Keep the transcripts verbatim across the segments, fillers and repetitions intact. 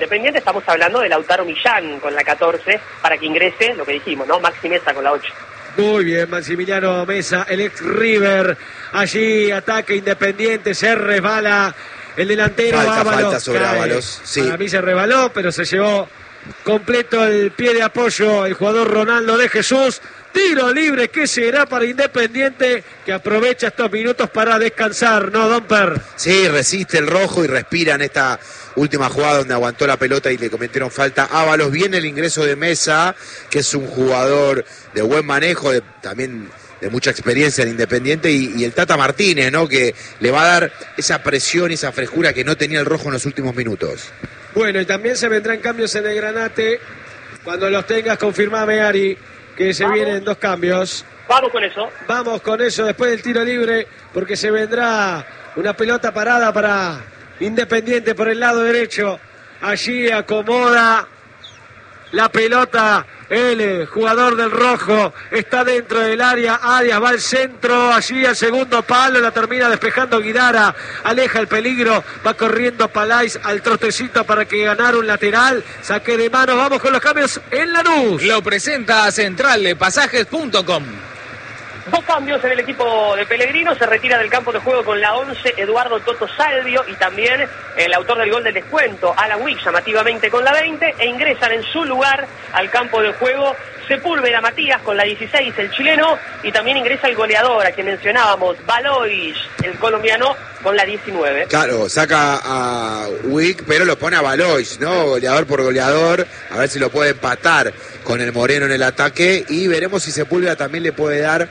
Independiente estamos hablando de Lautaro Millán con la catorce para que ingrese, lo que dijimos, ¿no? Maxi Mesa con la ocho. Muy bien, Maximiliano Mesa, el ex River. Allí ataque Independiente, se resbala el delantero falta, Ábalos. Falta sobre cae. Ábalos, sí. Para mí se resbaló, pero se llevó completo el pie de apoyo el jugador Ronaldo de Jesús. Tiro libre que será para Independiente, que aprovecha estos minutos para descansar, ¿no, Domper? Sí, resiste el rojo y respira en esta última jugada donde aguantó la pelota y le cometieron falta a Ábalos. Viene el ingreso de Mesa, que es un jugador de buen manejo, de, también de mucha experiencia en Independiente, y, y el Tata Martínez, ¿no? Que le va a dar esa presión y esa frescura que no tenía el rojo en los últimos minutos. Bueno, y también se vendrán cambios en el Granate. Cuando los tengas, confirmame, Ari, que se Vamos. vienen dos cambios. Vamos con eso. Vamos con eso después del tiro libre, porque se vendrá una pelota parada para Independiente por el lado derecho. Allí acomoda la pelota el jugador del rojo, está dentro del área, Arias va al centro, allí al segundo palo, la termina despejando Guidara, aleja el peligro, va corriendo Palais al trotecito para que ganara un lateral, saque de manos, vamos con los cambios en Lanús. Lo presenta Central de Pasajes punto com. Dos cambios en el equipo de Pellegrino, se retira del campo de juego con la once Eduardo Toto Salvio y también el autor del gol del descuento, Alan Wick, llamativamente con la veinte, e ingresan en su lugar al campo de juego Sepúlveda Matías con la dieciséis, el chileno, y también ingresa el goleador, a quien mencionábamos, Valois, el colombiano, con la diecinueve. Claro, saca a Wick, pero lo pone a Valois, ¿no? Goleador por goleador, a ver si lo puede empatar con el Moreno en el ataque, y veremos si Sepúlveda también le puede dar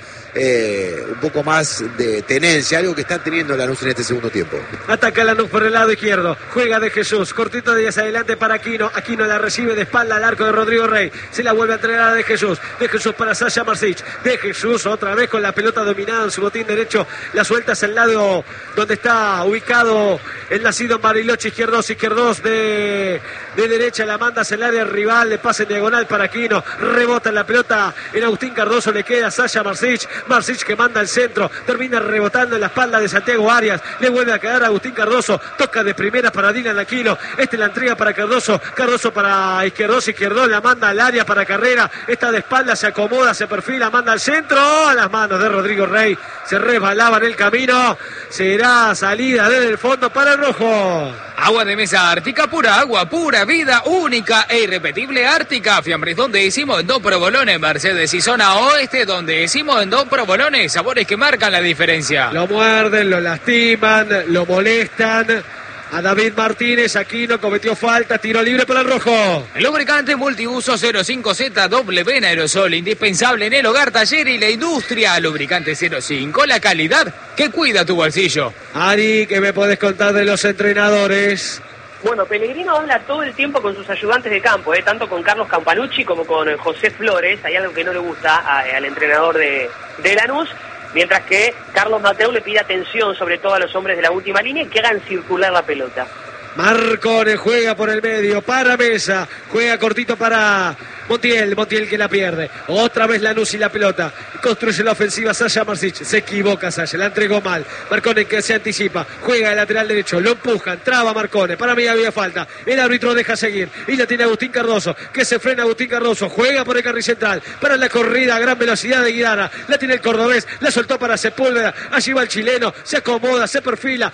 eh, un poco más de tenencia, algo que está teniendo Lanús en este segundo tiempo. Ataca Lanús por el lado izquierdo, juega de Jesús, cortito de hacia adelante para Aquino, Aquino la recibe de espalda al arco de Rodrigo Rey, se la vuelve a entregar a de Jesús, de Jesús para Sasha Marsic, de Jesús otra vez con la pelota dominada en su botín derecho, la suelta hacia el lado donde está ubicado el nacido en Bariloche, izquierdos, izquierdos de, de derecha, la manda hacia el área rival, le pasa en diagonal para Aquino, rebota en la pelota en Agustín Cardoso, le queda Sasha Marsic, Marsic que manda al centro, termina rebotando en la espalda de Santiago Arias, le vuelve a quedar a Agustín Cardoso, toca de primera para Dylan Aquino, este la entrega para Cardoso, Cardoso para Izquierdos, Izquierdos, la manda al área para Carrera, está de espalda, se acomoda, se perfila, manda al centro, a las manos de Rodrigo Rey, se resbalaba en el camino, será salida desde el fondo para el rojo. Agua de mesa Ártica, pura agua, pura vida, única e irrepetible Ártica. Fiambres donde hicimos en dos provolones, Mercedes y zona oeste donde hicimos en dos provolones, sabores que marcan la diferencia. Lo muerden, lo lastiman, lo molestan. A David Martínez, Aquino cometió falta, tiro libre para el rojo. El lubricante multiuso cero cinco Z W en aerosol, indispensable en el hogar, taller y la industria. Lubricante cero cinco, la calidad que cuida tu bolsillo. Ari, ¿qué me podés contar de los entrenadores? Bueno, Pellegrino habla todo el tiempo con sus ayudantes de campo, ¿eh? Tanto con Carlos Campanucci como con José Flores. Hay algo que no le gusta a, al entrenador de, de Lanús. Mientras que Carlos Mateu le pide atención sobre todo a los hombres de la última línea y que hagan circular la pelota. Marcone juega por el medio, para Mesa, juega cortito para Montiel, Montiel que la pierde, otra vez Lanús y la pelota, construye la ofensiva Sasha Marsic, se equivoca Sasha, la entregó mal, Marcone que se anticipa, juega de lateral derecho, lo empujan, traba Marcone, para mí había falta, el árbitro deja seguir, y la tiene Agustín Cardoso, que se frena Agustín Cardoso, juega por el carril central, para la corrida a gran velocidad de Guidara, la tiene el cordobés, la soltó para Sepúlveda, allí va el chileno, se acomoda, se perfila,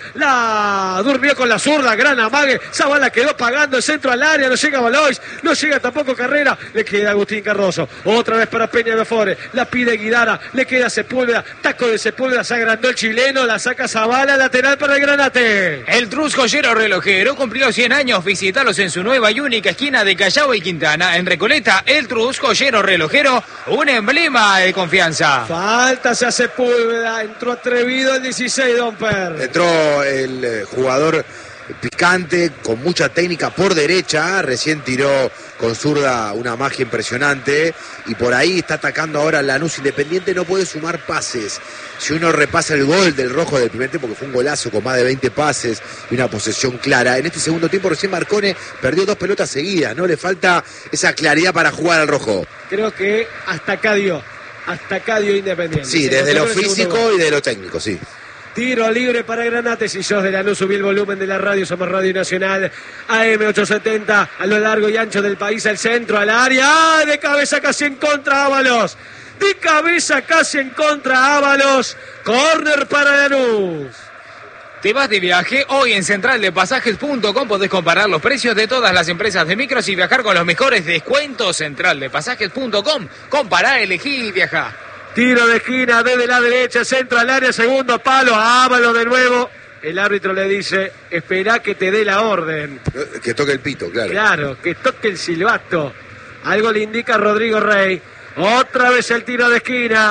la durmió con la zurda, gran amague, Zavala quedó pagando el centro al área, no llega Valois, no llega tampoco Carrera, le queda Agustín Cardoso, otra vez para Peña de Fore, la pide Guidara, le queda Sepúlveda, taco de Sepúlveda, se agrandó el chileno, la saca Zavala, lateral para el Granate. El Trus Joyero Relojero cumplió cien años, visítalos en su nueva y única esquina de Callao y Quintana, en Recoleta. El Trus Joyero Relojero, un emblema de confianza. Falta hacia Sepúlveda, entró atrevido el dieciséis, Domper. Entró el eh, jugador picante, con mucha técnica por derecha, recién tiró con zurda una magia impresionante y por ahí está atacando ahora Lanús. Independiente no puede sumar pases. Si uno repasa el gol del rojo del primer tiempo, que fue un golazo con más de veinte pases y una posesión clara, en este segundo tiempo recién Marcone perdió dos pelotas seguidas, ¿no? Le falta esa claridad para jugar al rojo. Creo que hasta acá dio, hasta acá dio Independiente. Sí, desde lo físico y de lo técnico, sí. Tiro libre para Granate. Si sos de Lanús, subí el volumen de la radio. Somos Radio Nacional A M ochocientos setenta. A lo largo y ancho del país, al centro, al área. ¡Ah! De cabeza casi en contra Ábalos. De cabeza casi en contra Ábalos. Córner para Lanús. ¿Te vas de viaje? Hoy en central de pasajes punto com podés comparar los precios de todas las empresas de micros y viajar con los mejores descuentos. central de pasajes punto com. Compará, elegí y viajá. Tiro de esquina desde la derecha, centro al área, segundo palo, a Ábalos de nuevo. El árbitro le dice, esperá que te dé la orden. Que toque el pito, claro. Claro, que toque el silbato. Algo le indica Rodrigo Rey. Otra vez el tiro de esquina.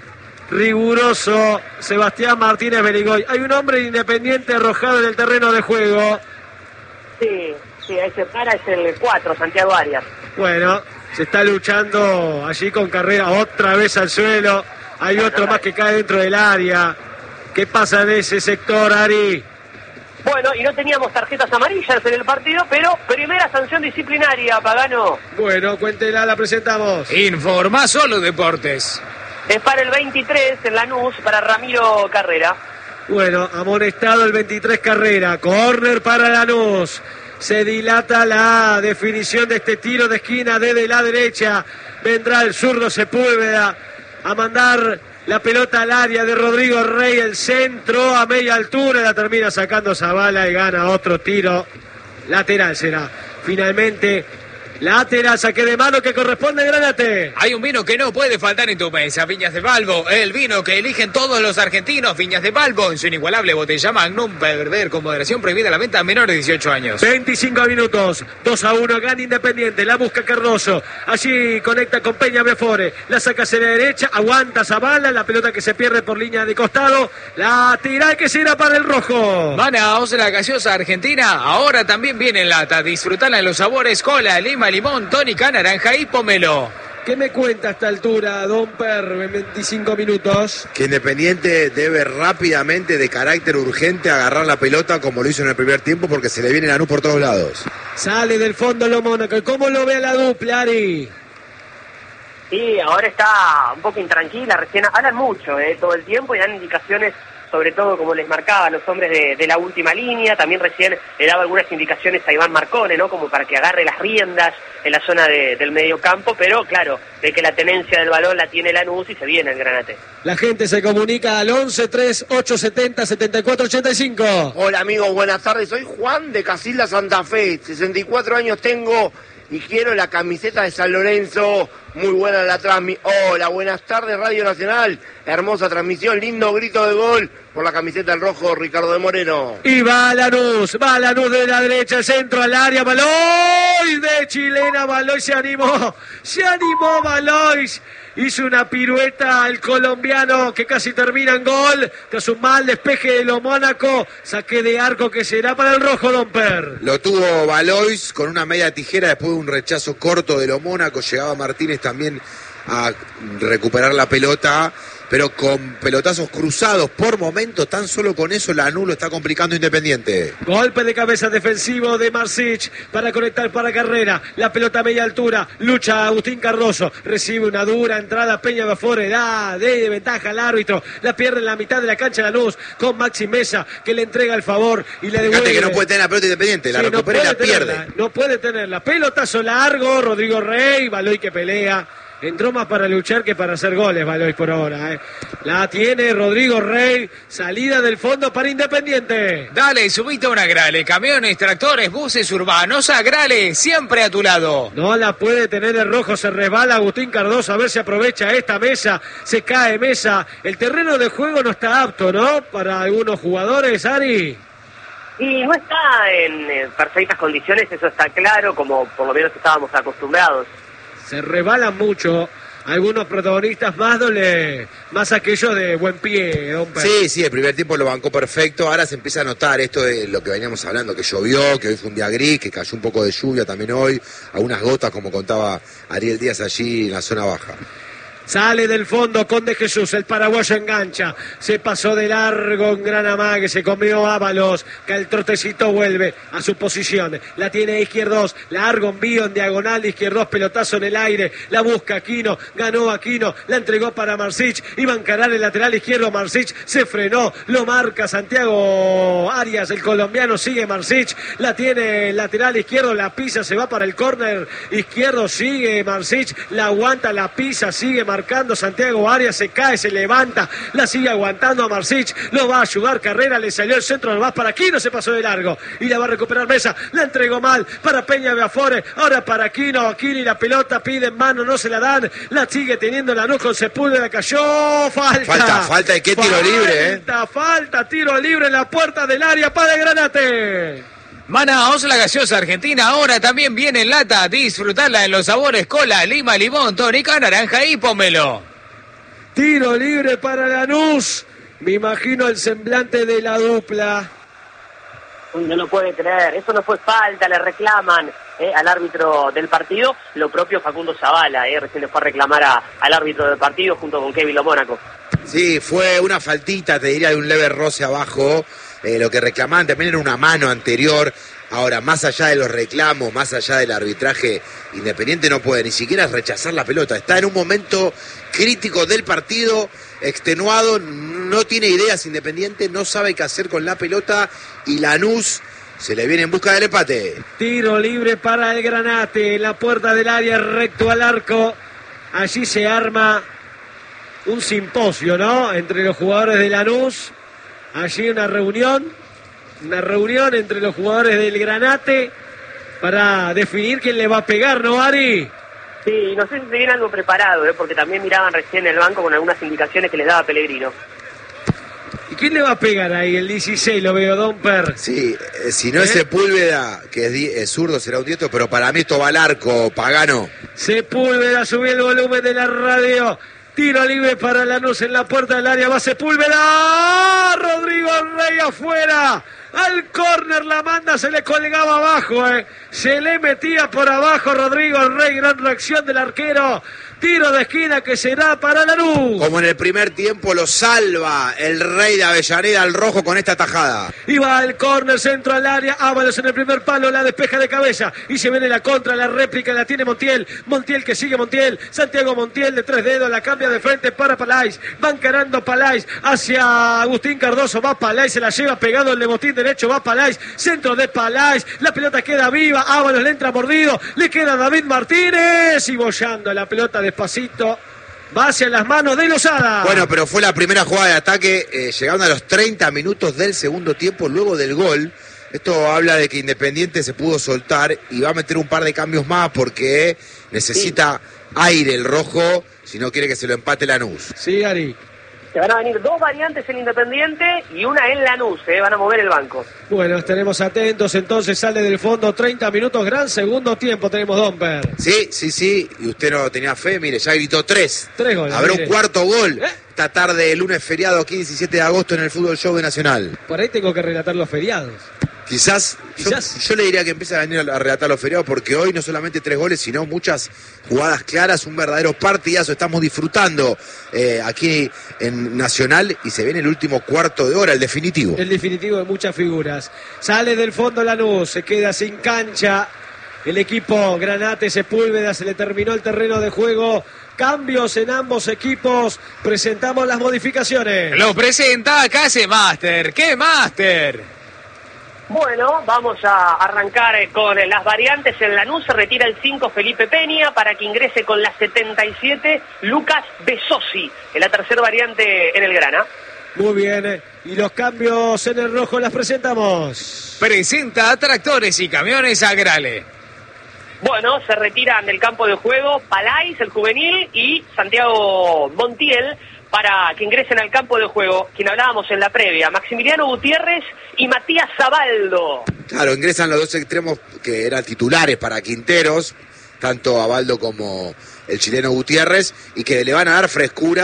Riguroso Sebastián Martínez Beligoy. Hay un hombre independiente arrojado en el terreno de juego. Sí, sí, ahí se para, es el cuatro, Santiago Arias. Bueno, se está luchando allí con Carrera, otra vez al suelo. Hay otro más que cae dentro del área. ¿Qué pasa en ese sector, Ari? Bueno, y no teníamos tarjetas amarillas en el partido, pero primera sanción disciplinaria, Pagano. Bueno, cuéntela, la presentamos. Informa Solo Deportes. Es para el veintitrés en Lanús, para Ramiro Carrera. Bueno, amonestado el veintitrés Carrera. Córner para Lanús. Se dilata la definición de este tiro de esquina desde la derecha. Vendrá el zurdo Sepúlveda a mandar la pelota al área de Rodrigo Rey. El centro a media altura. La termina sacando Zavala y gana otro tiro. Lateral será. Finalmente, lateral, saque de mano que corresponde a Granate. Hay un vino que no puede faltar en tu mesa, Viñas de Balbo, el vino que eligen todos los argentinos. Viñas de Balbo, en su inigualable botella Magnum, beber con moderación, prohibida la venta a menores de dieciocho años. veinticinco minutos, dos a uno, gana Independiente, la busca Cardoso, allí conecta con Peña Before, la saca hacia la derecha, aguanta Zavala, la pelota que se pierde por línea de costado, la tira que será para el rojo. Manaos, la gaseosa argentina, ahora también viene en lata, disfrutala en los sabores cola, lima, limón, tónica, naranja y pomelo. ¿Qué me cuenta a esta altura, Don Per, en veinticinco minutos? Que Independiente debe rápidamente, de carácter urgente, agarrar la pelota como lo hizo en el primer tiempo, porque se le viene Lanús por todos lados. Sale del fondo lo Mónaco. ¿Cómo lo ve a la dupla, Ari? Sí, ahora está un poco intranquila, recién hablan mucho eh, todo el tiempo y dan indicaciones, sobre todo como les marcaba a los hombres de, de la última línea. También recién le daba algunas indicaciones a Iván Marcone, ¿no? Como para que agarre las riendas en la zona de, del medio campo, pero claro, de que la tenencia del balón la tiene Lanús y se viene el Granate. La gente se comunica al once tres ocho setenta setenta y cuatro ochenta y cinco. Hola amigos, buenas tardes, soy Juan de Casilda Santa Fe, sesenta y cuatro años tengo y quiero la camiseta de San Lorenzo. Muy buena la transmisión. Hola, buenas tardes Radio Nacional, hermosa transmisión, lindo grito de gol por la camiseta del rojo Ricardo de Moreno. Y va Lanús, va Lanús de la derecha, el centro al área, Valois de chilena, Valois se animó, se animó Valois. Hizo una pirueta el colombiano que casi termina en gol. Tras un mal despeje de lo Mónaco. Saque de arco que será para el rojo, Don Per. Lo tuvo Valois con una media tijera después de un rechazo corto de lo Mónaco. Llegaba Martínez también a recuperar la pelota, pero con pelotazos cruzados por momentos. Tan solo con eso Lanús lo está complicando Independiente. Golpe de cabeza defensivo de Marsic para conectar para Carrera. La pelota a media altura. Lucha Agustín Cardoso. Recibe una dura entrada Peña Bafore. Da de ventaja al árbitro. La pierde en la mitad de la cancha Lanús con Maxi Mesa, que le entrega el favor y le devuelve. Fíjate que no puede tener la pelota Independiente. La sí, recupera no y la tenerla, pierde. No puede tenerla. Pelotazo largo. Rodrigo Rey. Baloy que pelea. Entró más para luchar que para hacer goles, Baloy, por ahora. ¿eh? La tiene Rodrigo Rey. Salida del fondo para Independiente. Dale, subite a una Grale. Camiones, tractores, buses urbanos. A Grale, siempre a tu lado. No la puede tener el rojo. Se resbala Agustín Cardoso. A ver si aprovecha esta Mesa. Se cae Mesa. El terreno de juego no está apto, ¿no? Para algunos jugadores, Ari. Y no está en eh, perfectas condiciones, eso está claro, como por lo menos estábamos acostumbrados. Se rebalan mucho algunos protagonistas, más dole, más aquellos de buen pie, Don Per. Sí, sí, el primer tiempo lo bancó perfecto. Ahora se empieza a notar esto de lo que veníamos hablando, que llovió, que hoy fue un día gris, que cayó un poco de lluvia también hoy, algunas gotas como contaba Ariel Díaz allí en la zona baja. Sale del fondo con De Jesús, el paraguayo engancha, se pasó de largo en gran amague, se comió Ábalos, que el trotecito vuelve a su posición, la tiene Izquierdos, largo envío en diagonal, Izquierdos, pelotazo en el aire, la busca Aquino, ganó Aquino, la entregó para Marsic, iba a encarar el lateral izquierdo, Marsic se frenó, lo marca Santiago Arias, el colombiano, sigue Marsic, la tiene el lateral izquierdo, la pisa, se va para el córner izquierdo, sigue Marsic, la aguanta, la pisa, sigue marcando Santiago Arias, se cae, se levanta, la sigue aguantando a Marsic, lo va a ayudar Carrera, le salió el centro, más para Aquino, se pasó de largo y la va a recuperar Mesa, la entregó mal para Peña Beafore, ahora para Aquino, Aquino y la pelota pide en mano, no se la dan, la sigue teniendo Lanús con Sepúlveda, cayó, falta, falta, falta, ¿y qué tiro falta, libre, eh? Falta, falta, tiro libre en la puerta del área para el Granate. Manaos, la gaseosa argentina, ahora también viene en lata. Disfrutarla en los sabores cola, lima, limón, tónica, naranja y pomelo. Tiro libre para Lanús. Me imagino el semblante de la dupla. Uy, no lo puede creer, eso no fue falta, le reclaman eh, al árbitro del partido, lo propio Facundo Zavala, eh, recién le fue a reclamar a, al árbitro del partido junto con Kevin Lo Mónaco. Sí, fue una faltita, te diría, de un leve roce abajo. Eh, lo que reclamaban también era una mano anterior. Ahora, más allá de los reclamos, más allá del arbitraje, Independiente no puede ni siquiera rechazar la pelota. Está en un momento crítico del partido, extenuado, no tiene ideas Independiente, no sabe qué hacer con la pelota y Lanús se le viene en busca del empate. Tiro libre para el Granate, en la puerta del área, recto al arco. Allí se arma un simposio, ¿no? Entre los jugadores de Lanús. Allí una reunión, una reunión entre los jugadores del Granate para definir quién le va a pegar, ¿no, Ari? Sí, no sé si se viene algo preparado, ¿eh? Porque también miraban recién el banco con algunas indicaciones que les daba Pellegrino. ¿Y quién le va a pegar ahí? El dieciséis, lo veo, Domper. Sí, eh, si no ¿Eh? es Sepúlveda, que es, di- es zurdo, será un diestro, pero para mí esto va al arco, Pagano. Sepúlveda, subí el volumen de la radio. Tiro libre para Lanús en la puerta del área, va Sepúlveda. Rodrigo Rey afuera. Al córner la manda, se le colgaba abajo, eh. Se le metía por abajo Rodrigo Rey, gran reacción del arquero. Tiro de esquina que será para Lanús. Como en el primer tiempo lo salva el Rey de Avellaneda al rojo con esta tajada. Y va el córner, centro al área, Ábalos en el primer palo, la despeja de cabeza. Y se viene la contra, la réplica, la tiene Montiel. Montiel que sigue Montiel. Santiago Montiel de tres dedos, la cambia de frente para Palais. Va encarando Palais hacia Agustín Cardoso. Va Palais, se la lleva pegado el de botín derecho. Va Palais, centro de Palais. La pelota queda viva, Ábalos le entra mordido. Le queda David Martínez. Y bollando la pelota despacito. Va hacia las manos de Lozada. Bueno, pero fue la primera jugada de ataque, eh, llegando a los treinta minutos del segundo tiempo, luego del gol. Esto habla de que Independiente se pudo soltar y va a meter un par de cambios más porque necesita sí. aire el rojo, si no quiere que se lo empate Lanús. Sí, Ari. Se van a venir dos variantes en Independiente y una en Lanús, ¿eh? Van a mover el banco. Bueno, estaremos atentos, entonces sale del fondo treinta minutos, gran segundo tiempo tenemos, Domper. Sí, sí, sí, y usted no tenía fe, mire, ya gritó tres. Tres goles. Habrá mire. un cuarto gol ¿Eh? esta tarde, el lunes feriado, aquí diecisiete de agosto en el Fútbol Show de Nacional. Por ahí tengo que relatar los feriados. Quizás, Quizás. Yo, yo le diría que empiece a venir a relatar los feriados porque hoy no solamente tres goles, sino muchas jugadas claras, un verdadero partidazo. Estamos disfrutando eh, aquí en Nacional y se viene el último cuarto de hora, el definitivo. El definitivo de muchas figuras. Sale del fondo Lanús, se queda sin cancha. El equipo Granate Sepúlveda, se le terminó el terreno de juego. Cambios en ambos equipos. Presentamos las modificaciones. Lo presenta Case Master. ¿Qué Master? Bueno, vamos a arrancar con las variantes. En Lanús se retira el cinco Felipe Peña para que ingrese con la setenta y siete Lucas Besosi, en la tercera variante en el Grana. Muy bien, y los cambios en el rojo las presentamos. Presenta Tractores y Camiones Agrale. Bueno, se retiran del campo de juego Palais, el juvenil, y Santiago Montiel, para que ingresen al campo de juego, quien hablábamos en la previa, Maximiliano Gutiérrez y Matías Zabaldo. Claro, ingresan los dos extremos que eran titulares para Quinteros, tanto Abaldo como el chileno Gutiérrez, y que le van a dar frescura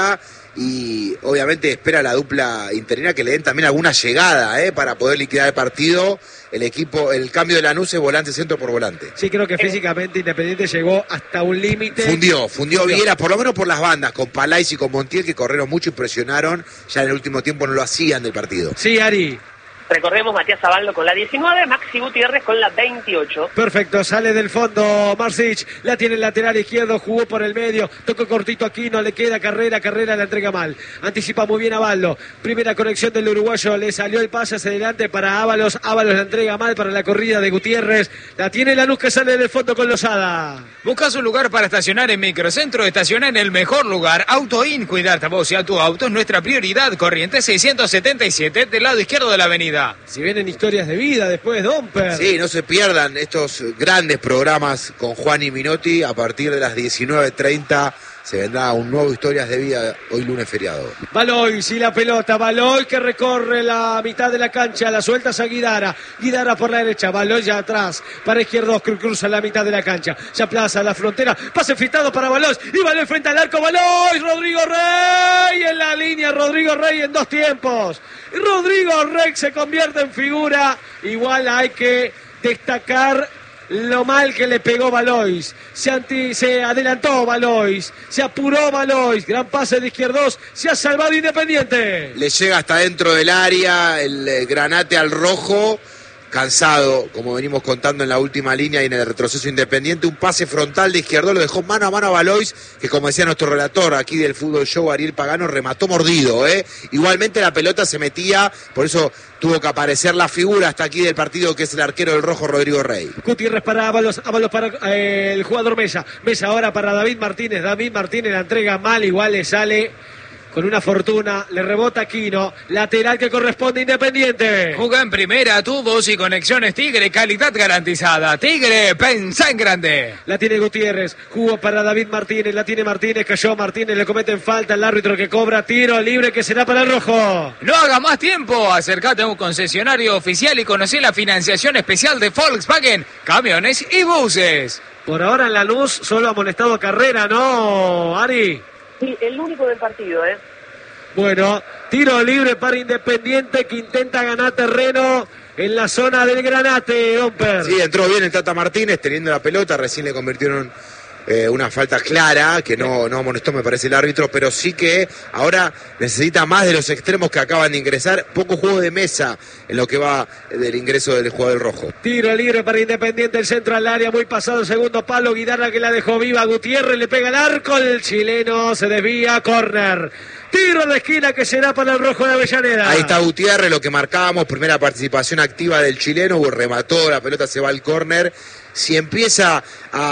y obviamente espera la dupla interina que le den también alguna llegada eh, para poder liquidar el partido. El equipo, el cambio de Lanús es volante centro por volante. Sí, creo que físicamente Independiente llegó hasta un límite. Fundió, fundió Viera, por lo menos por las bandas, con Palais y con Montiel, que corrieron mucho y presionaron. Ya en el último tiempo no lo hacían del partido. Sí, Ari. Recordemos, Matías Zaballo con la diecinueve, Maxi Gutiérrez con la veintiocho. Perfecto, sale del fondo Marsic, la tiene el lateral izquierdo, jugó por el medio, tocó cortito aquí, no le queda Carrera, Carrera la entrega mal. Anticipa muy bien a Baldo, primera conexión del uruguayo, le salió el pase hacia adelante para Ábalos, Ábalos la entrega mal para la corrida de Gutiérrez, la tiene Lanús que sale del fondo con Lozada. Buscas un lugar para estacionar en Microcentro, estaciona en el mejor lugar. Autoin, cuidarte a vos y a tu auto es nuestra prioridad. Corrientes seiscientos setenta y siete, del lado izquierdo de la avenida. Si vienen historias de vida después, Domper. Sí, no se pierdan estos grandes programas con Juan y Minotti. A partir de las diecinueve treinta se vendrá un nuevo Historias de Vida, hoy lunes feriado. Balois y la pelota, Balois que recorre la mitad de la cancha, la suelta a Guidara, Guidara por la derecha, Balois ya atrás, para izquierdos, cruza la mitad de la cancha, se aplaza la frontera, pase filtrado para Balois, y Balois frente al arco, Balois, Rodrigo Rey, en la línea, Rodrigo Rey en dos tiempos, Rodrigo Rey se convierte en figura, igual hay que destacar lo mal que le pegó Balois, se, anti, se adelantó Balois, se apuró Balois, gran pase de izquierdos, se ha salvado Independiente. Le llega hasta dentro del área, el eh, granate al rojo, cansado, como venimos contando en la última línea y en el retroceso Independiente, un pase frontal de izquierdo, lo dejó mano a mano a Balois, que como decía nuestro relator aquí del Fútbol Show, Ariel Pagano, remató mordido, ¿eh? Igualmente la pelota se metía, por eso tuvo que aparecer la figura hasta aquí del partido, que es el arquero del rojo, Rodrigo Rey. Gutiérrez para Ábalos, Ábalos para eh, el jugador Mesa, Mesa ahora para David Martínez, David Martínez la entrega mal, igual le sale con una fortuna, le rebota Aquino, lateral que corresponde a Independiente. Juega en primera, tubos y conexiones Tigre, calidad garantizada. Tigre, pensá en grande. La tiene Gutiérrez, jugó para David Martínez, la tiene Martínez, cayó Martínez, le cometen falta el árbitro que cobra tiro libre que será para el rojo. No haga más tiempo, acércate a un concesionario oficial y conoce la financiación especial de Volkswagen, camiones y buses. Por ahora en la luz solo ha amonestado a Carrera, ¿no, Ari? Sí, el único del partido, ¿eh? Bueno, tiro libre para Independiente que intenta ganar terreno en la zona del Granate, Domper. Sí, entró bien el Tata Martínez teniendo la pelota, recién le convirtieron eh, una falta clara, que no, no amonestó me parece el árbitro, pero sí que ahora necesita más de los extremos que acaban de ingresar, poco juego de mesa en lo que va del ingreso del jugador rojo. Tiro libre para Independiente, el centro al área, muy pasado, segundo palo, Guidarra que la dejó viva, Gutiérrez le pega el arco, el chileno se desvía, córner. Tiro de esquina que será para el rojo de Avellaneda. Ahí está Gutiérrez, lo que marcábamos, primera participación activa del chileno, remató, la pelota se va al córner. Si empieza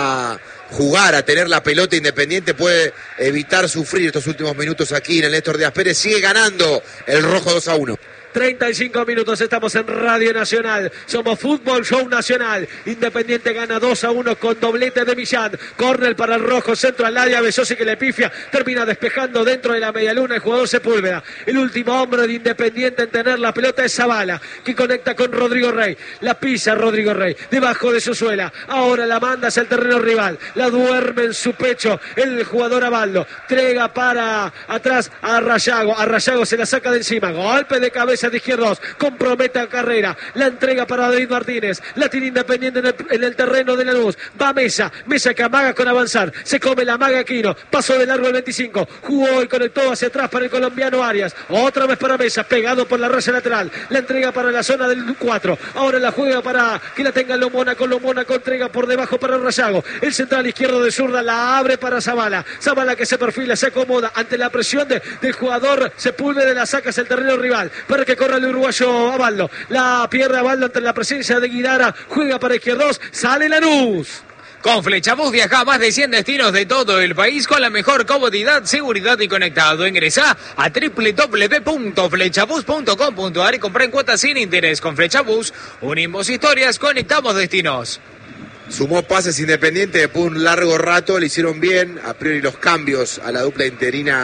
a jugar, a tener la pelota Independiente, puede evitar sufrir estos últimos minutos aquí en el Néstor Díaz Pérez. Sigue ganando el rojo dos a uno. treinta y cinco minutos, estamos en Radio Nacional, somos Fútbol Show Nacional. Independiente gana dos a uno con doblete de Millán, córner para el rojo, centro al área, Besosi que le pifia, termina despejando dentro de la medialuna el jugador Sepúlveda. El último hombre de Independiente en tener la pelota es Zavala, que conecta con Rodrigo Rey, la pisa Rodrigo Rey, debajo de su suela, ahora la manda hacia el terreno rival, la duerme en su pecho el jugador Abaldo, entrega para atrás a Rayago, a Rayago se la saca de encima, golpe de cabeza de izquierdos, compromete a Carrera, la entrega para David Martínez, la tiene Independiente en el, en el terreno de la luz, va Mesa, Mesa que amaga con avanzar, se come la maga Aquino, pasó de largo el veinticinco, jugó y conectó hacia atrás para el colombiano Arias, otra vez para Mesa, pegado por la raya lateral, la entrega para la zona del cuatro, ahora la juega para que la tenga Lomona, con Lomona con entrega por debajo para Rayago, el central izquierdo de zurda la abre para Zavala, Zavala que se perfila, se acomoda ante la presión de, del jugador Sepúlveda, la saca hacia el terreno rival, para que corra el uruguayo Abaldo, la pierde Abaldo ante la presencia de Guidara, juega para izquierdos, sale Lanús. Con Flechabús viaja a más de cien destinos de todo el país con la mejor comodidad, seguridad y conectado. Ingresá a doble u doble u doble u punto flechabús punto com punto a r y comprá en cuotas sin interés. Con Flechabús, unimos historias, conectamos destinos. Sumó pases Independiente después de un largo rato, le hicieron bien, a priori los cambios a la dupla interina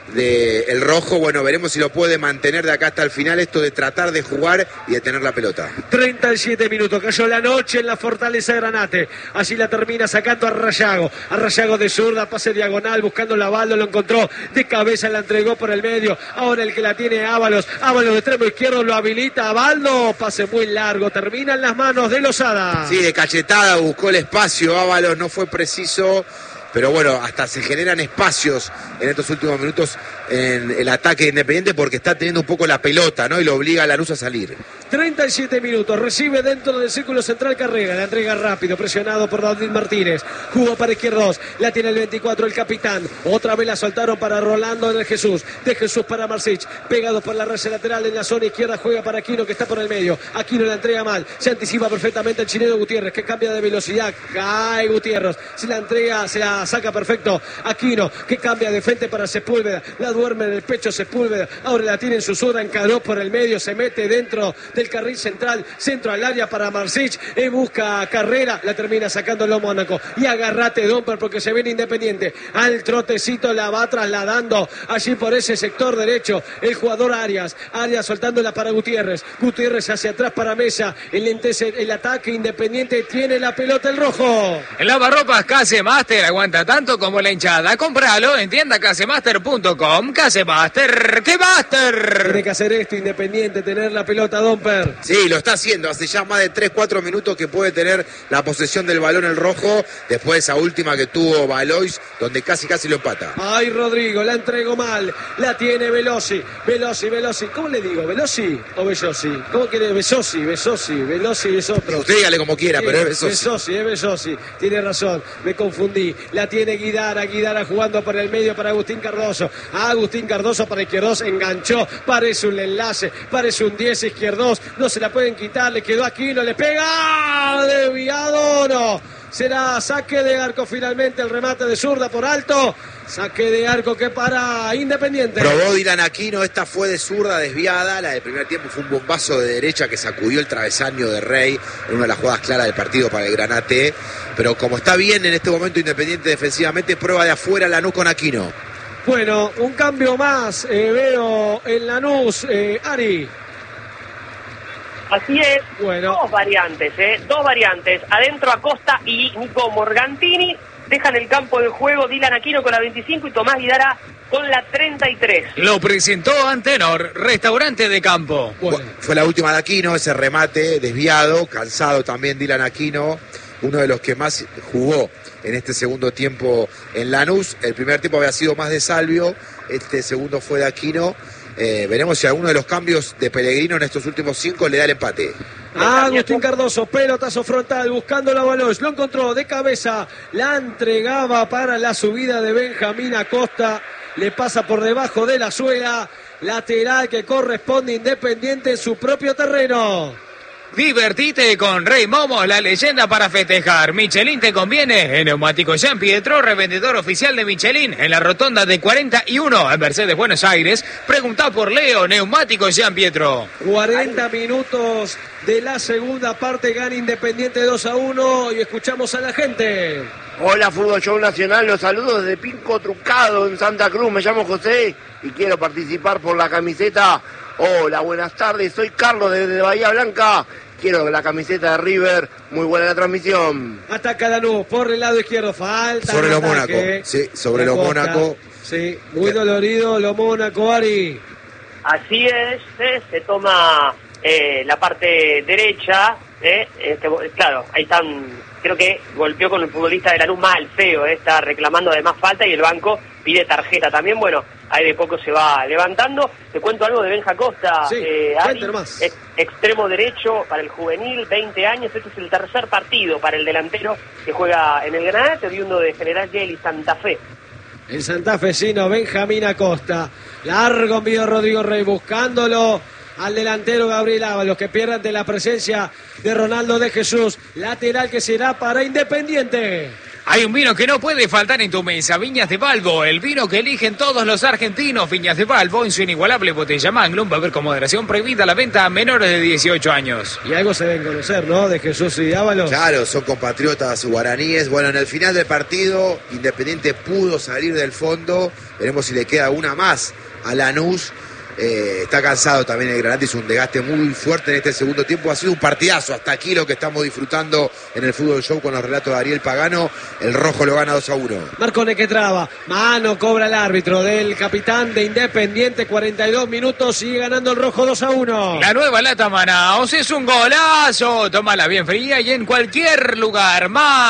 del rojo. Bueno, veremos si lo puede mantener de acá hasta el final, esto de tratar de jugar y de tener la pelota. treinta y siete minutos, cayó la noche en la Fortaleza de Granate. Allí la termina sacando a Rayago. A Rayago de zurda, pase diagonal, buscando la Baldo, lo encontró de cabeza, la entregó por el medio. Ahora el que la tiene Ábalos. Ábalos de extremo izquierdo lo habilita a Baldo. Pase muy largo, termina en las manos de Lozada. Sí, de cachetada buscó el espacio. Ábalos no fue preciso. Pero bueno, hasta se generan espacios en estos últimos minutos en el ataque de Independiente porque está teniendo un poco la pelota, ¿no? Y lo obliga a Lanús a salir. treinta y siete minutos, recibe dentro del círculo central Carrera, la entrega rápido, presionado por David Martínez. Jugó para izquierdos, la tiene el veinticuatro, el capitán. Otra vez la soltaron para Rolando de Jesús. De Jesús para Marcich, pegado por la raya lateral en la zona izquierda, juega para Aquino que está por el medio. Aquino la entrega mal, se anticipa perfectamente el chileno Gutiérrez que cambia de velocidad. Cae Gutiérrez, se la entrega, se la saca perfecto Aquino que cambia de frente para Sepúlveda, la duerme en el pecho Sepúlveda, ahora la tiene en su zona, encaró por el medio, se mete dentro del carril central, centro al área para Marcich, y busca Carrera, la termina sacándolo Mónaco, y agarrate Domper porque se viene Independiente, al trotecito la va trasladando allí por ese sector derecho, el jugador Arias, Arias soltándola para Gutiérrez, Gutiérrez hacia atrás para Mesa, el, el ataque Independiente tiene la pelota el rojo. El lavarropas Casemaster aguanta tanto como la hinchada. Cómpralo en tienda casemaster punto com. Casemaster, ¡qué master! Tiene que hacer esto Independiente, tener la pelota Domper. Sí, lo está haciendo. Hace ya más de tres cuatro minutos que puede tener la posesión del balón el rojo. Después de esa última que tuvo Valois, donde casi casi lo empata. Ay, Rodrigo, la entregó mal. La tiene Velosi. Velosi, Velosi. ¿Cómo le digo? ¿Velosi o Bellosi? ¿Cómo quiere? Besosi, Besosi. Velosi es otro. Usted dígale como quiera, sí, pero es Besosi. Besosi, es Besosi. Tiene razón. Me confundí. La tiene Guidara, Guidara jugando por el medio para Agustín Cardoso. Agustín Cardoso para Izquierdos, enganchó, parece un enlace, parece un diez Izquierdos, no se la pueden quitar, le quedó Aquino, le pega, desviado, no. Será saque de arco finalmente, el remate de zurda por alto, saque de arco que para Independiente. Probó Dylan Aquino, esta fue de zurda desviada, la del primer tiempo fue un bombazo de derecha que sacudió el travesaño de Rey, en una de las jugadas claras del partido para el Granate, pero como está bien en este momento Independiente defensivamente, prueba de afuera Lanús con Aquino. Bueno, un cambio más, eh, veo en Lanús, eh, Ari. Así es, bueno. dos variantes, ¿eh? Dos variantes. Adentro Acosta y Nico Morgantini. Dejan el campo de juego Dylan Aquino con la veinticinco y Tomás Guidara con la treinta y tres. Lo presentó Antenor, restaurante de campo. Bueno. Fue la última de Aquino, ese remate desviado, cansado también Dylan Aquino, uno de los que más jugó en este segundo tiempo en Lanús. El primer tiempo había sido más de Salvio, este segundo fue de Aquino. Eh, veremos si alguno de los cambios de Pellegrino en estos últimos cinco le da el empate. Ah, Agustín Cardoso, pelotazo frontal, buscando la Valois, lo encontró de cabeza, la entregaba para la subida de Benjamín Acosta, le pasa por debajo de la suela, lateral que corresponde Independiente en su propio terreno. Divertite con Rey Momo, la leyenda para festejar. Michelin te conviene. En Neumático Jean Pietro, revendedor oficial de Michelin, en la rotonda de cuarenta y uno en Mercedes, Buenos Aires. Preguntá por Leo, Neumático Jean Pietro. cuarenta minutos de la segunda parte, gana Independiente dos a uno y escuchamos a la gente. Hola, Fútbol Show Nacional, los saludos desde Pinco Trucado en Santa Cruz. Me llamo José y quiero participar por la camiseta. Hola, buenas tardes, soy Carlos desde Bahía Blanca. Quiero la camiseta de River, muy buena la transmisión. Ataca Lanús por el lado izquierdo, falta. Sobre los Mónaco, sí, sobre los Mónaco. Sí, muy dolorido lo Mónaco, Ari. Así es, ¿eh? Se toma eh, la parte derecha, ¿eh? Este, claro, ahí están, creo que golpeó con el futbolista de Lanús mal, feo, ¿eh? Está reclamando además falta y el banco pide tarjeta también, bueno, ahí de poco se va levantando. Te cuento algo de Benja Costa, sí, eh, Ari, más. Ex, extremo derecho para el juvenil, veinte años, este es el tercer partido para el delantero que juega en el Granate, oriundo de General Gelli, Santa Fe. El santafesino Benjamín Acosta, largo envío Rodrigo Rey buscándolo al delantero Gabriel Ábalos, que pierde ante la presencia de Ronaldo de Jesús, lateral que será para Independiente. Hay un vino que no puede faltar en tu mesa, Viñas de Valvo, el vino que eligen todos los argentinos. Viñas de Valvo en su inigualable botella Magnum, va a haber con moderación, prohibida la venta a menores de dieciocho años. Y algo se deben conocer, ¿no? De Jesús y Ábalos. Claro, son compatriotas guaraníes. Bueno, en el final del partido, Independiente pudo salir del fondo. Veremos si le queda una más a Lanús. Eh, está cansado también el Granate, hizo un desgaste muy fuerte en este segundo tiempo. Ha sido un partidazo hasta aquí lo que estamos disfrutando en el Fútbol Show con los relatos de Ariel Pagano. El rojo lo gana dos a uno. Marcone que traba, mano cobra el árbitro del capitán de Independiente, cuarenta y dos minutos, sigue ganando el rojo dos a uno. La nueva lata Manaos es un golazo, tómala bien fría y en cualquier lugar.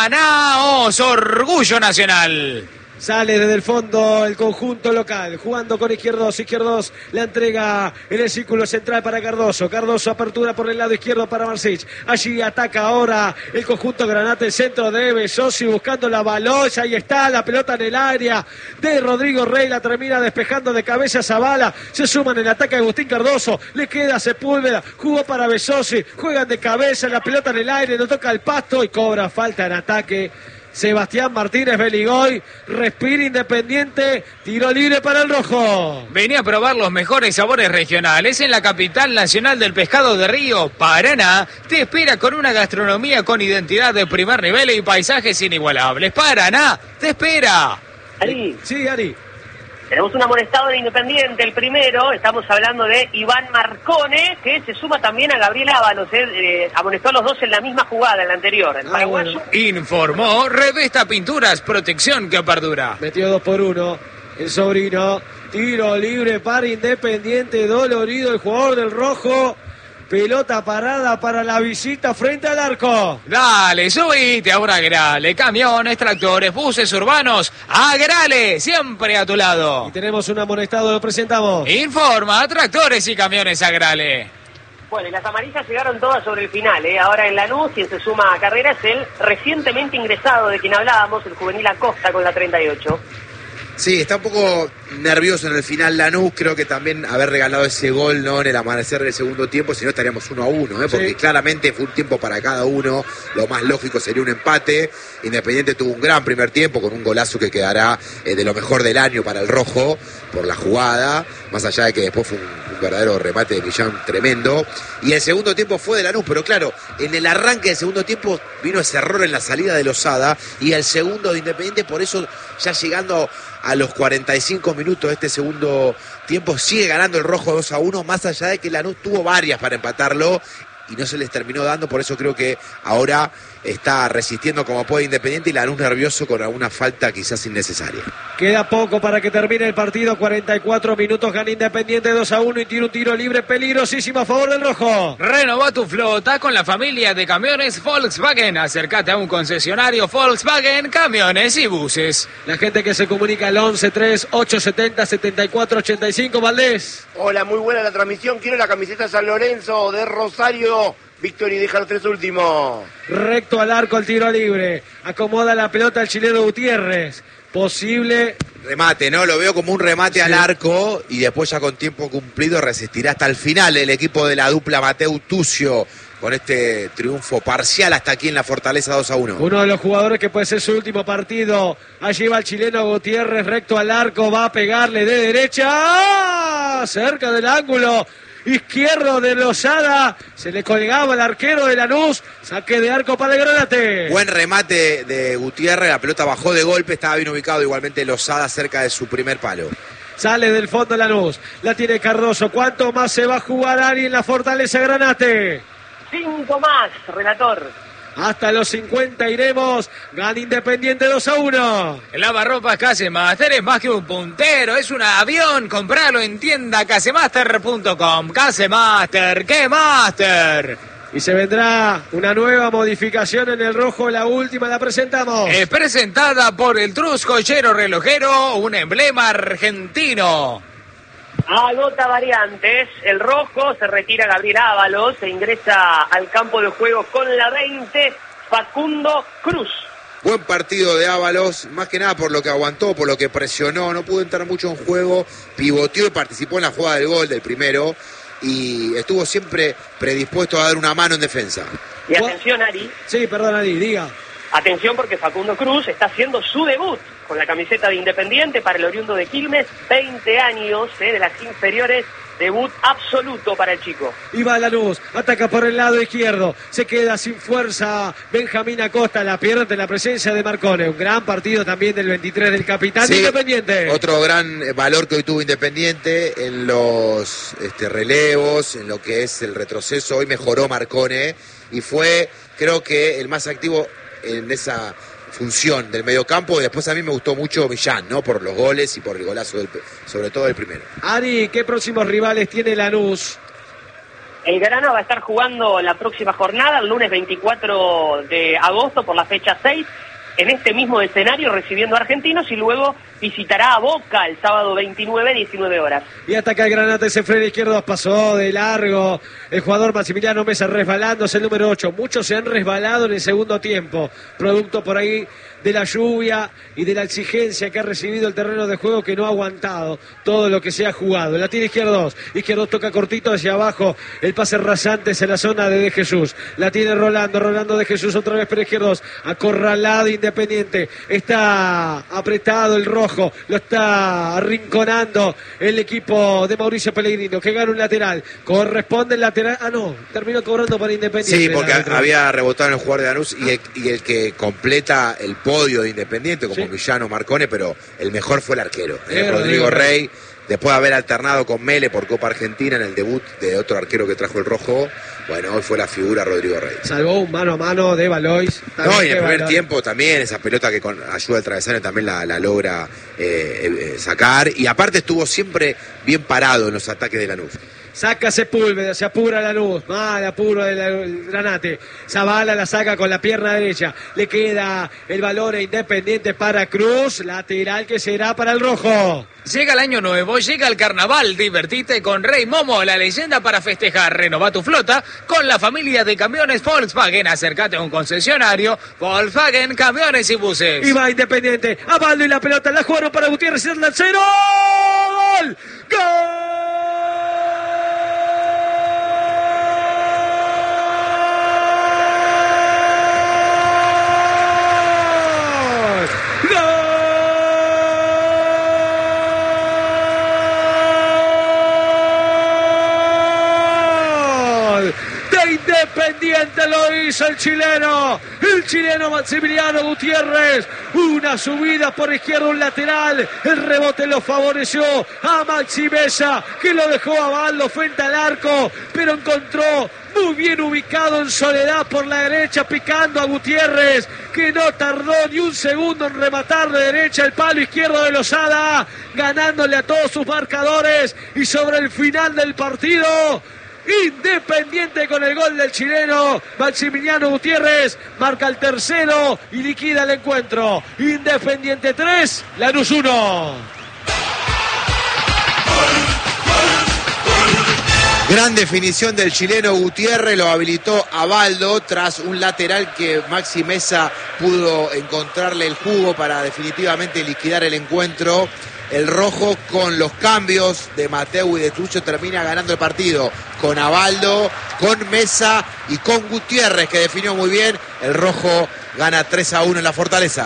Manaos, orgullo nacional. Sale desde el fondo el conjunto local, jugando con Izquierdos. Izquierdos la entrega en el círculo central para Cardoso. Cardoso apertura por el lado izquierdo para Marsic. Allí ataca ahora el conjunto Granate, el centro de Besosi buscando la balosa. Ahí está la pelota en el área de Rodrigo Rey. La termina despejando de cabeza Zavala. Se suman en el ataque de Agustín Cardoso. Le queda Sepúlveda. Jugó para Besosi. Juegan de cabeza, la pelota en el aire. No toca el pasto y cobra falta en ataque Sebastián Martínez Beligoy. Respira Independiente, tiro libre para el rojo. Venía a probar los mejores sabores regionales en la capital nacional del pescado de Río, Paraná. Te espera con una gastronomía con identidad de primer nivel y paisajes inigualables. Paraná, te espera. Ari, Sí, Ari. tenemos un amonestado de Independiente, el primero. Estamos hablando de Iván Marcone, que se suma también a Gabriel Ábalos. Eh, eh, amonestó a los dos en la misma jugada, en la anterior. El Ah, paraguayo. bueno. Informó Revesta Pinturas, protección que perdura. Metió dos por uno. El sobrino. Tiro libre para Independiente. Dolorido el jugador del rojo. Pelota parada para la visita frente al arco. Dale, subite ahora a Agrale. Camiones, tractores, buses urbanos. Agrale, siempre a tu lado. Y tenemos un amonestado, lo presentamos. Informa, tractores y camiones Agrale. Bueno, y las amarillas llegaron todas sobre el final, ¿eh? Ahora en Lanús, quien se suma a carrera es el recientemente ingresado de quien hablábamos, el juvenil Acosta con la treinta y ocho. Sí, está un poco nervioso en el final Lanús. Creo que también haber regalado ese gol, ¿no?, en el amanecer del segundo tiempo, si no estaríamos uno a uno, ¿eh? Porque Sí. claramente fue un tiempo para cada uno. Lo más lógico sería un empate. Independiente tuvo un gran primer tiempo con un golazo que quedará eh, de lo mejor del año para el rojo por la jugada, más allá de que después fue un, un verdadero remate de Millán tremendo. Y el segundo tiempo fue de Lanús, pero claro, en el arranque del segundo tiempo vino ese error en la salida de Lozada y el segundo de Independiente, por eso ya llegando a los cuarenta y cinco minutos de este segundo tiempo sigue ganando el rojo dos a uno, más allá de que Lanús tuvo varias para empatarlo y no se les terminó dando. Por eso creo que ahora está resistiendo como puede Independiente y Lanús nervioso con alguna falta quizás innecesaria. Queda poco para que termine el partido, cuarenta y cuatro minutos, gana Independiente dos a uno y tira un tiro libre peligrosísimo a favor del rojo. Renova tu flota con la familia de camiones Volkswagen. Acércate a un concesionario Volkswagen, camiones y buses. La gente que se comunica al once tres ocho setenta setenta y cuatro ochenta y cinco, Valdés. Hola, muy buena la transmisión. Quiero la camiseta San Lorenzo de Rosario. Víctor, y deja los tres últimos. Recto al arco el tiro libre. Acomoda la pelota el chileno Gutiérrez. Posible. Remate, ¿no? Lo veo como un remate Sí. al arco y después ya con tiempo cumplido resistirá hasta el final el equipo de la dupla Mateu Tucio con este triunfo parcial hasta aquí en la Fortaleza dos a uno. Uno de los jugadores que puede ser su último partido. Allí va el chileno Gutiérrez, recto al arco. Va a pegarle de derecha. ¡Ah! Cerca del ángulo izquierdo de Lozada. Se le colgaba el arquero de Lanús. Saque de arco para el Granate. Buen remate de Gutiérrez, la pelota bajó de golpe, estaba bien ubicado igualmente Lozada cerca de su primer palo. Sale del fondo Lanús. La tiene Cardoso. ¿Cuánto más se va a jugar Ari en la Fortaleza Granate? Cinco más, relator. Hasta los cincuenta iremos. Gana Independiente dos a uno. El lavarropas Casemaster es más que un puntero, es un avión. Compralo en tienda casemaster punto com. Casemaster, ¡qué master! Y se vendrá una nueva modificación en el rojo. La última la presentamos. Es presentada por el Trus Cochero Relojero, un emblema argentino. Agota variantes, el rojo, se retira Gabriel Ábalos, se ingresa al campo de juego con la veinte, Facundo Cruz. Buen partido de Ábalos, más que nada por lo que aguantó, por lo que presionó, no pudo entrar mucho en juego, pivoteó y participó en la jugada del gol del primero y estuvo siempre predispuesto a dar una mano en defensa. Y atención, Ari, Sí, perdón, Ari, diga. Atención porque Facundo Cruz está haciendo su debut con la camiseta de Independiente para el oriundo de Quilmes, veinte años eh, de las inferiores. Debut absoluto para el chico. Y va Lanús, ataca por el lado izquierdo, se queda sin fuerza Benjamín Acosta, la pierde la presencia de Marcone. Un gran partido también del veintitrés del capitán sí, de Independiente. Otro gran valor que hoy tuvo Independiente en los este, relevos, en lo que es el retroceso. Hoy mejoró Marcone y fue, creo que, el más activo en esa función del mediocampo. Y después a mí me gustó mucho Millán, ¿no? Por los goles y por el golazo, del, sobre todo el primero. Ari, ¿qué próximos rivales tiene Lanús? El Grana va a estar jugando la próxima jornada, el lunes veinticuatro de agosto por la fecha seis, en este mismo escenario recibiendo a Argentinos, y luego visitará a Boca el sábado veintinueve, diecinueve horas. Y ataca el Granate, ese freno izquierdo pasó de largo el jugador Maximiliano Mesa resbalándose, el número ocho. Muchos se han resbalado en el segundo tiempo, producto por ahí de la lluvia y de la exigencia que ha recibido el terreno de juego, que no ha aguantado todo lo que se ha jugado. La tiene Izquierdos, Izquierdos toca cortito hacia abajo, el pase rasante en la zona de De Jesús, la tiene Rolando, Rolando De Jesús otra vez para Izquierdos, acorralado Independiente, está apretado el rojo, lo está arrinconando el equipo de Mauricio Pellegrino, que gana un lateral, corresponde el lateral, ah no, terminó cobrando para Independiente. Sí, porque había rebotado en el jugador de Lanús y el, y el que completa el podio de Independiente, como sí. Villano, Marcone, pero el mejor fue el arquero, eh, Rodrigo Rey, después de haber alternado con Mele por Copa Argentina en el debut de otro arquero que trajo el rojo. Bueno, hoy fue la figura Rodrigo Rey. Salvó un mano a mano de Valois. No, y en el primer Valois. tiempo también, esa pelota que con ayuda del travesaño también la, la logra eh, eh, sacar. Y aparte estuvo siempre bien parado en los ataques de Lanús. Saca Sepúlveda, se apura Lanús, mal apuro del Granate. Zavala la saca con la pierna derecha. Le queda el valor Independiente para Cruz, lateral que será para el rojo. Llega el año nuevo, llega el carnaval, divertite con Rey Momo, la leyenda para festejar. Renova tu flota con la familia de camiones Volkswagen. Acércate a un concesionario Volkswagen, camiones y buses. Y va Independiente, Abaldo y la pelota, la jugaron para Gutiérrez, el tercero. ¡Gol! ¡Gol! Independiente lo hizo el chileno, el chileno Maximiliano Gutiérrez, una subida por izquierda, un lateral, el rebote lo favoreció a Maxi Mesa, que lo dejó a Baldo frente al arco, pero encontró muy bien ubicado en soledad por la derecha, picando a Gutiérrez, que no tardó ni un segundo en rematar de derecha el palo izquierdo de Lozada, ganándole a todos sus marcadores. Y sobre el final del partido, Independiente con el gol del chileno Maximiliano Gutiérrez marca el tercero y liquida el encuentro. Independiente tres, Lanús uno. Gran definición del chileno Gutiérrez, lo habilitó a Baldo tras un lateral que Maxi Mesa pudo encontrarle el jugo para definitivamente liquidar el encuentro. El rojo, con los cambios de Mateu y de Trucho, termina ganando el partido con Abaldo, con Mesa y con Gutiérrez, que definió muy bien. El rojo gana tres a uno en la Fortaleza.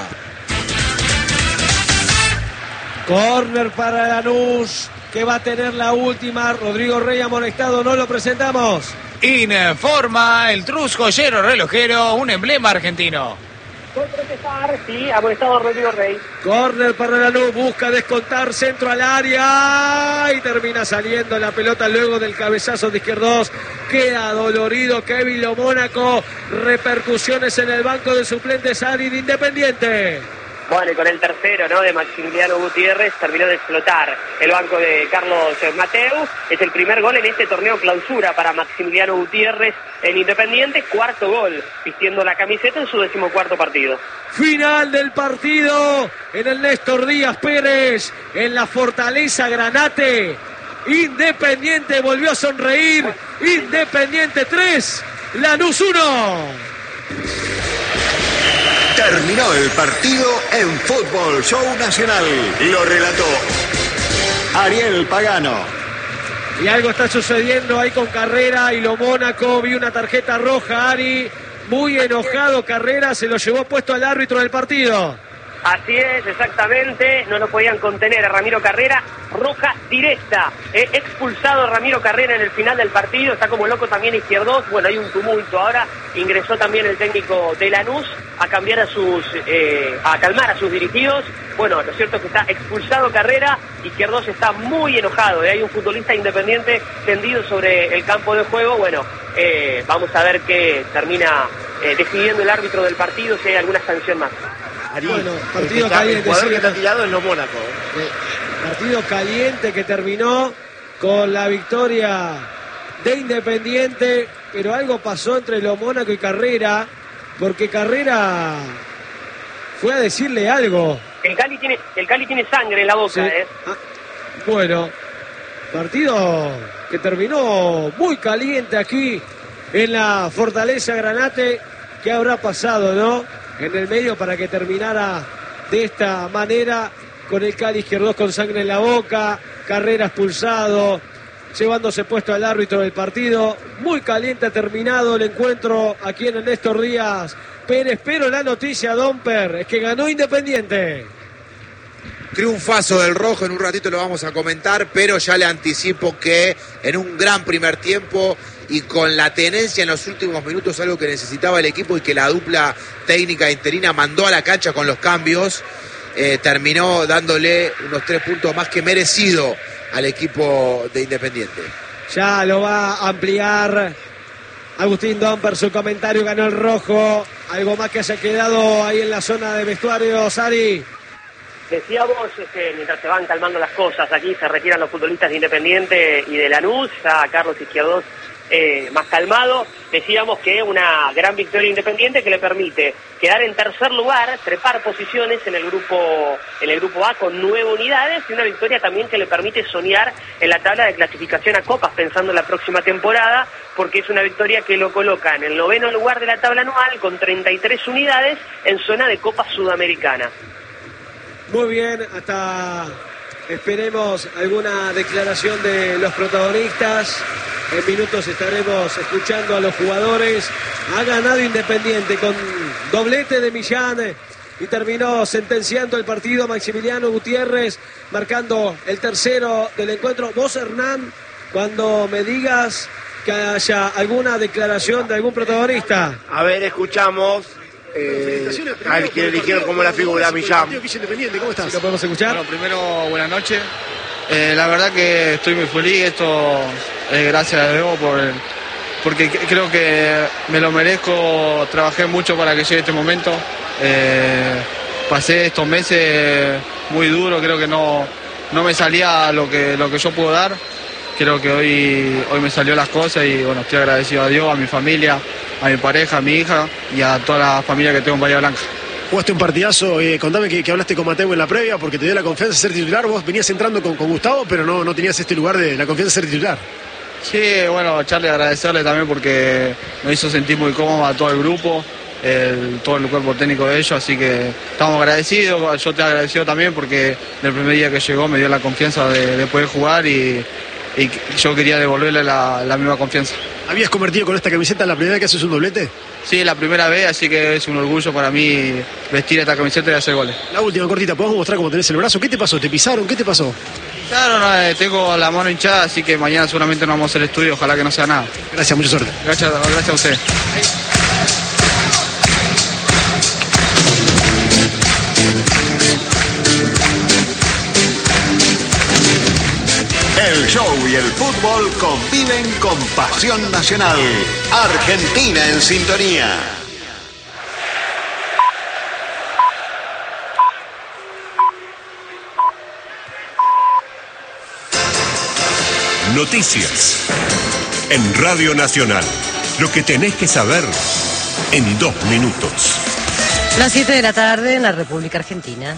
Corner para Lanús, que va a tener la última. Rodrigo Rey amonestado, no lo presentamos. Informa el Trus Joyero Relojero, un emblema argentino. Por protestar, sí, amonestado Rodrigo Rey. Córner para Lanús, busca descontar, centro al área y termina saliendo la pelota luego del cabezazo de Izquierdos. Queda dolorido Kevin Lo Mónaco. Repercusiones en el banco de suplentes Ari de Independiente. Bueno, y con el tercero, ¿no?, de Maximiliano Gutiérrez, terminó de explotar el banco de Carlos Mateu. Es el primer gol en este torneo clausura para Maximiliano Gutiérrez en Independiente. Cuarto gol, vistiendo la camiseta en su decimocuarto partido. Final del partido en el Néstor Díaz Pérez, en la Fortaleza Granate. Independiente volvió a sonreír. Independiente tres, Lanús uno. Terminó el partido en Fútbol Show Nacional. Lo relató Ariel Pagano. Y algo está sucediendo ahí con Carrera y Lo Mónaco. Vi una tarjeta roja, Ari. muy enojado Carrera, se lo llevó puesto al árbitro del partido. Así es, exactamente, no lo podían contener a Ramiro Carrera, roja directa, eh, expulsado Ramiro Carrera en el final del partido, está como loco también Izquierdos, bueno, hay un tumulto ahora, ingresó también el técnico de Lanús a cambiar a sus, eh, a calmar a sus dirigidos, bueno, lo cierto es que está expulsado Carrera, Izquierdos está muy enojado, eh, hay un futbolista independiente tendido sobre el campo de juego, bueno, eh, vamos a ver qué termina eh, decidiendo el árbitro del partido, si hay alguna sanción más. Bueno, partido está, caliente. El jugador sí, que está tirado es no Mónaco. Eh, partido caliente que terminó con la victoria de Independiente, pero algo pasó entre lo Mónaco y Carrera, porque Carrera fue a decirle algo. El Cali tiene, el Cali tiene sangre en la boca, Sí. eh. Ah, bueno, partido que terminó muy caliente aquí en la Fortaleza Granate. ¿Qué habrá pasado, no? En el medio para que terminara de esta manera, con el Cali Izquierdos con sangre en la boca, Carrera expulsado, llevándose puesto al árbitro del partido. Muy caliente ha terminado el encuentro aquí en el Néstor Díaz Pérez, pero la noticia, Domper, es que ganó Independiente. Triunfazo del rojo, en un ratito lo vamos a comentar, pero ya le anticipo que en un gran primer tiempo y con la tenencia en los últimos minutos, algo que necesitaba el equipo y que la dupla técnica interina mandó a la cancha con los cambios, eh, terminó dándole unos tres puntos más que merecido al equipo de Independiente. Ya lo va a ampliar Agustín Domper, su comentario, ganó el rojo. Algo más que haya quedado ahí en la zona de vestuario, Sari. Decíamos, este, mientras se van calmando las cosas, aquí se retiran los futbolistas de Independiente y de Lanús, ya Carlos Izquierdos eh, más calmado. Decíamos que una gran victoria Independiente que le permite quedar en tercer lugar, trepar posiciones en el grupo en el grupo A con nueve unidades, y una victoria también que le permite soñar en la tabla de clasificación a Copas pensando en la próxima temporada, porque es una victoria que lo coloca en el noveno lugar de la tabla anual con treinta y tres unidades en zona de Copa Sudamericana. Muy bien, hasta esperemos alguna declaración de los protagonistas. En minutos estaremos escuchando a los jugadores. Ha ganado Independiente con doblete de Millán y terminó sentenciando el partido Maximiliano Gutiérrez, marcando el tercero del encuentro. Vos, Hernán, cuando me digas que haya alguna declaración de algún protagonista. A ver, escuchamos. Eh, al que eligieron como la figura, Millán. ¿Cómo estás? ¿Lo podemos escuchar? Bueno, primero, buenas noches. Eh, la verdad que estoy muy feliz, esto es gracias a Dios, por, porque creo que me lo merezco, trabajé mucho para que llegue este momento. Eh, pasé estos meses muy duros, creo que no, no me salía lo que, lo que yo puedo dar. Creo que hoy, hoy me salió las cosas y bueno, estoy agradecido a Dios, a mi familia, a mi pareja, a mi hija y a toda la familia que tengo en Bahía Blanca. Jugaste un partidazo, eh, contame que, que hablaste con Mateo en la previa porque te dio la confianza de ser titular. Vos venías entrando con, con Gustavo, pero no, no tenías este lugar de la confianza de ser titular. Sí, bueno, Charlie, agradecerle también porque me hizo sentir muy cómodo a todo el grupo, el, todo el cuerpo técnico de ellos, así que estamos agradecidos. Yo te agradecido también porque el primer día que llegó me dio la confianza de, de poder jugar y, y yo quería devolverle la, la misma confianza. ¿Habías convertido con esta camiseta la primera vez que haces un doblete? Sí, la primera vez, así que es un orgullo para mí vestir esta camiseta y hacer goles. La última cortita, ¿podemos mostrar cómo tenés el brazo? ¿Qué te pasó? ¿Te pisaron? ¿Qué te pasó? Claro, no, eh, tengo la mano hinchada, así que mañana seguramente no vamos a hacer estudio, ojalá que no sea nada. Gracias, mucha suerte. Gracias, gracias a usted. El show y el fútbol conviven con pasión nacional. Argentina en sintonía. Noticias en Radio Nacional. Lo que tenés que saber en dos minutos. Las siete de la tarde en la República Argentina.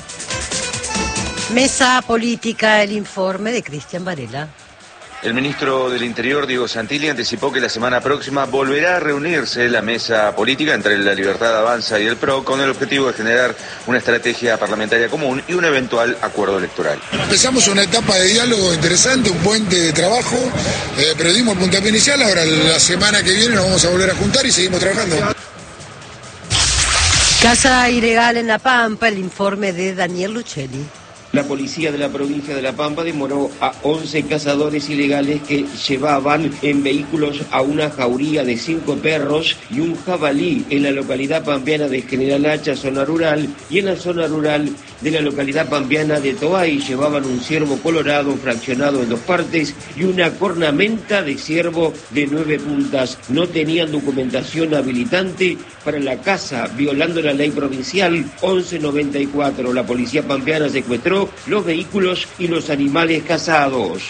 Mesa Política, el informe de Cristian Varela. El ministro del Interior, Diego Santilli, anticipó que la semana próxima volverá a reunirse la mesa política entre la Libertad Avanza y el P R O con el objetivo de generar una estrategia parlamentaria común y un eventual acuerdo electoral. Empezamos una etapa de diálogo interesante, un puente de trabajo, eh, pero dimos el puntapié inicial, ahora la semana que viene nos vamos a volver a juntar y seguimos trabajando. Casa ilegal en La Pampa, el informe de Daniel Luchelli. La policía de la provincia de La Pampa demoró a once cazadores ilegales que llevaban en vehículos a una jauría de cinco perros y un jabalí en la localidad pampeana de General Hacha, zona rural, y en la zona rural de la localidad pampeana de Toay llevaban un ciervo colorado fraccionado en dos partes y una cornamenta de ciervo de nueve puntas. No tenían documentación habilitante para la caza, violando la ley provincial once noventa y cuatro. La policía pampeana secuestró los vehículos y los animales cazados.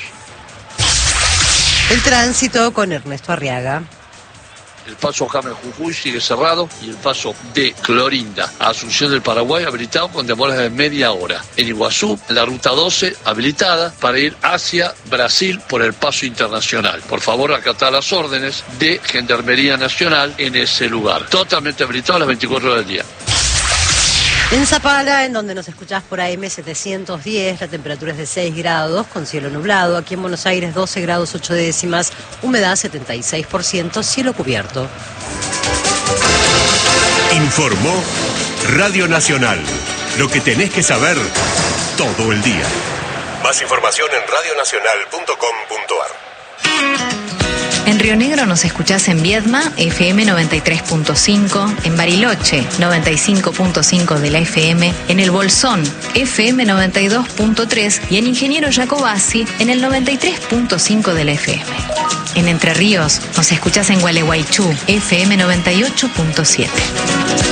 El tránsito con Ernesto Arriaga. El paso James Jujuy sigue cerrado y el paso de Clorinda a Asunción del Paraguay habilitado con demoras de media hora. En Iguazú, la ruta doce habilitada para ir hacia Brasil por el paso internacional. Por favor, acatar las órdenes de Gendarmería Nacional en ese lugar. Totalmente habilitado a las veinticuatro horas del día. En Zapala, en donde nos escuchás por A M setecientos diez, la temperatura es de seis grados, con cielo nublado. Aquí en Buenos Aires, doce grados ocho décimas, humedad setenta y seis por ciento, cielo cubierto. Informó Radio Nacional. Lo que tenés que saber todo el día. Más información en radio nacional punto com punto ar. En Río Negro nos escuchás en Viedma, F M noventa y tres punto cinco, en Bariloche, noventa y cinco punto cinco de la F M, en El Bolsón, F M noventa y dos punto tres y en Ingeniero Jacobasi, en el noventa y tres punto cinco de la F M. En Entre Ríos nos escuchás en Gualeguaychú, F M noventa y ocho punto siete.